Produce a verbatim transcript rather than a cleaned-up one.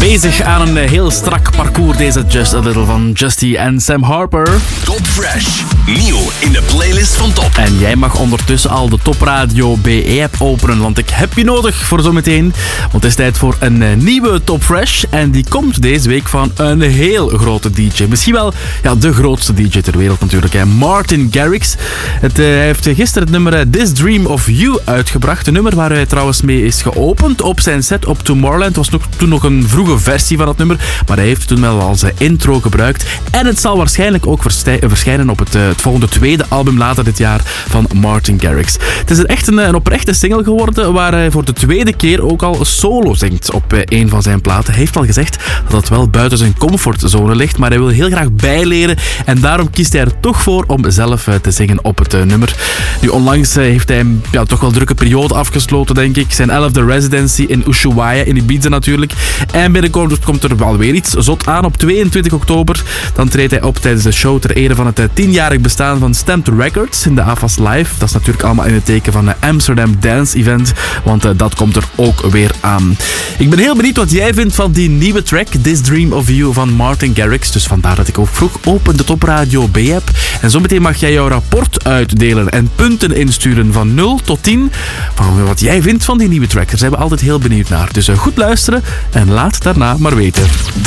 Bezig aan een heel strak parcours, deze Just a Little van Justy en Sam Harper. Top Fresh, nieuw in de playlist van Top. En jij mag ondertussen al de Top Radio B E-app openen, want ik heb je nodig voor zometeen. Want het is tijd voor een nieuwe Top Fresh en die komt deze week van een heel grote D J. Misschien wel ja, de grootste D J ter wereld natuurlijk, hè. Martin Garrix. Het, uh, hij heeft gisteren het nummer uh, This Dream of You uitgebracht. Een nummer waar hij trouwens mee is geopend op zijn set op Tomorrowland. Het was nog, toen nog een vroege versie van het nummer, maar hij heeft het toen wel als intro gebruikt. En het zal waarschijnlijk ook verschijnen op het, uh, het volgende tweede album later dit jaar van Martin Garrix. Het is echt een, een oprechte single geworden waar hij voor de tweede keer ook al solo zingt op uh, een van zijn platen. Hij heeft al gezegd dat het wel buiten zijn comfortzone ligt, maar hij wil heel graag bijleren en daarom kiest hij er toch voor om zelf uh, te zingen op het uh, nummer. Nu, onlangs uh, heeft hij een ja, toch wel drukke periode afgesloten, denk ik. Zijn elfde residency in Ushuaia, in Ibiza natuurlijk. En binnenkort komt er wel weer iets zot aan. Op tweeëntwintig oktober dan treedt hij op tijdens de show ter ere van het uh, tienjarig bestaan van Stamped Records in de A F A S Live. Dat is natuurlijk allemaal in het teken van de Amsterdam Dance Event, want uh, dat komt er ook weer aan. Ik ben heel benieuwd wat jij vindt van die nieuwe track, This Dream of You van Martin Garrix. Dus vandaar dat ik ook vroeg open de Top Radio B-app. En zometeen mag jij jouw rapport uitdelen en punten insturen van nul tot tien van wat jij vindt van die nieuwe track. Daar zijn we altijd heel benieuwd naar. Dus uh, goed luisteren en laat daarna maar weten.